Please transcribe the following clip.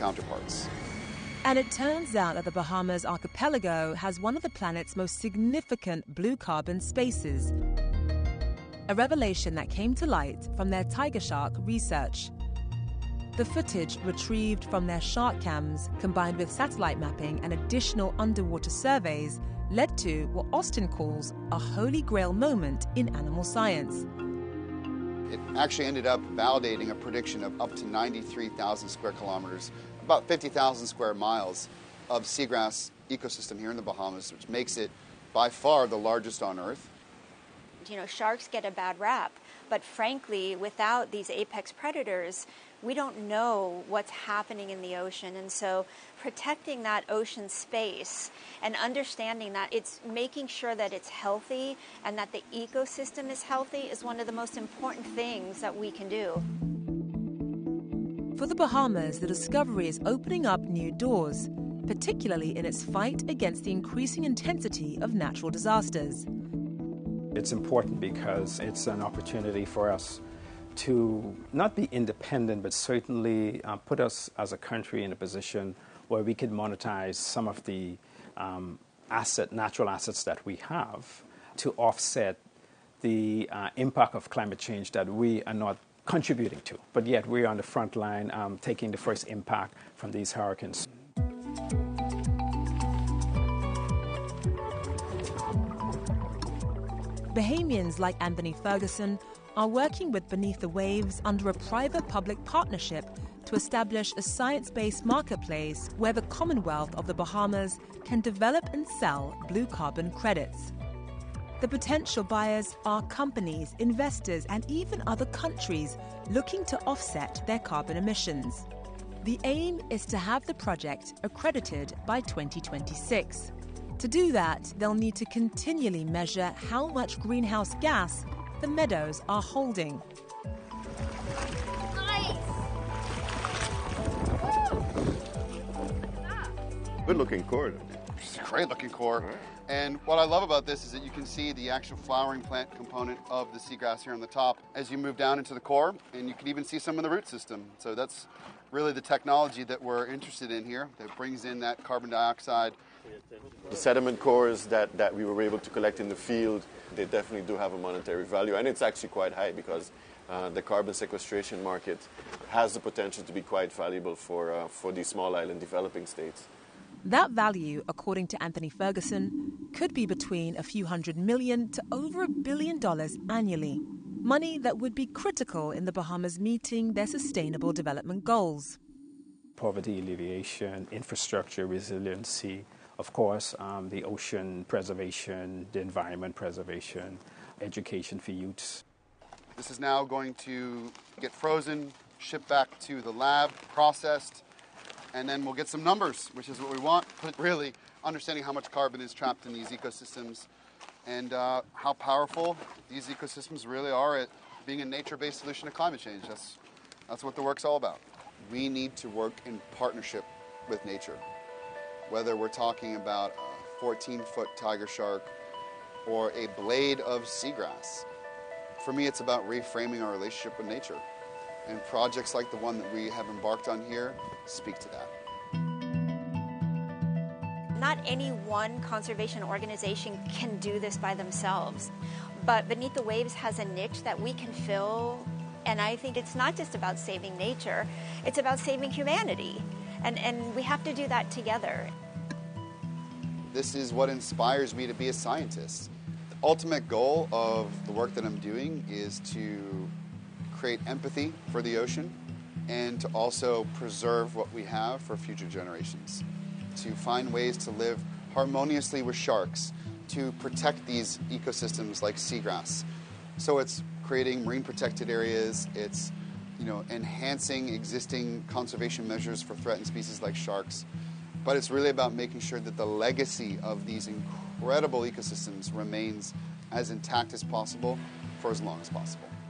counterparts. And it turns out that the Bahamas archipelago has one of the planet's most significant blue carbon spaces, a revelation that came to light from their tiger shark research. The footage retrieved from their shark cams, combined with satellite mapping and additional underwater surveys, led to what Austin calls a holy grail moment in animal science. It actually ended up validating a prediction of up to 93,000 square kilometers, about 50,000 square miles of seagrass ecosystem here in the Bahamas, which makes it by far the largest on Earth. You know, sharks get a bad rap, but frankly, without these apex predators, we don't know what's happening in the ocean. And so protecting that ocean space and understanding that it's making sure that it's healthy and that the ecosystem is healthy is one of the most important things that we can do. For the Bahamas, the discovery is opening up new doors, particularly in its fight against the increasing intensity of natural disasters. It's important because it's an opportunity for us to not be independent, but certainly put us as a country in a position where we can monetize some of the natural assets that we have to offset the impact of climate change that we are not contributing to. But yet we're on the front line taking the first impact from these hurricanes. Bahamians like Anthony Ferguson are working with Beneath the Waves under a private-public partnership to establish a science-based marketplace where the Commonwealth of the Bahamas can develop and sell blue carbon credits. The potential buyers are companies, investors, and even other countries looking to offset their carbon emissions. The aim is to have the project accredited by 2026. To do that, they'll need to continually measure how much greenhouse gas the meadows are holding. Nice! Good looking core. It's a great looking core. And what I love about this is that you can see the actual flowering plant component of the seagrass here on the top as you move down into the core, and you can even see some of the root system. So that's really the technology that we're interested in here that brings in that carbon dioxide. The sediment cores that we were able to collect in the field, they definitely do have a monetary value, and it's actually quite high because the carbon sequestration market has the potential to be quite valuable for these small island developing states. That value, according to Anthony Ferguson, could be between a few $100 million to over $1 billion annually. Money that would be critical in the Bahamas meeting their sustainable development goals. Poverty alleviation, infrastructure resiliency, of course, the ocean preservation, the environment preservation, education for youths. This is now going to get frozen, shipped back to the lab, processed, and then we'll get some numbers, which is what we want, but really understanding how much carbon is trapped in these ecosystems and how powerful these ecosystems really are at being a nature-based solution to climate change. That's what the work's all about. We need to work in partnership with nature, whether we're talking about a 14-foot tiger shark or a blade of seagrass. For me, it's about reframing our relationship with nature. And projects like the one that we have embarked on here speak to that. Not any one conservation organization can do this by themselves, but Beneath the Waves has a niche that we can fill, and I think it's not just about saving nature, it's about saving humanity, and we have to do that together. This is what inspires me to be a scientist. The ultimate goal of the work that I'm doing is to create empathy for the ocean and to also preserve what we have for future generations, to find ways to live harmoniously with sharks, to protect these ecosystems like seagrass. So it's creating marine protected areas, it's enhancing existing conservation measures for threatened species like sharks, but it's really about making sure that the legacy of these incredible ecosystems remains as intact as possible for as long as possible.